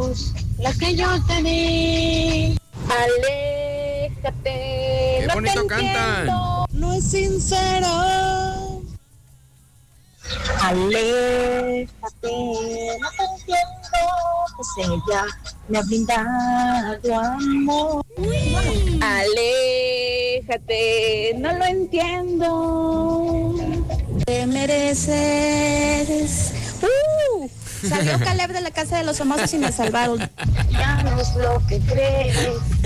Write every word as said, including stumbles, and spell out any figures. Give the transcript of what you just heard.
besos, la que yo te di. Aléjate. Qué no bonito te cantan. entiendo, no es sincero. Aléjate, no te entiendo, pues ella me ha brindado amor. Uy. Aléjate, no lo entiendo. Te mereces. ¡Uh! Salió Caleb de la casa de los famosos y me salvaron. Ya no es lo que crees.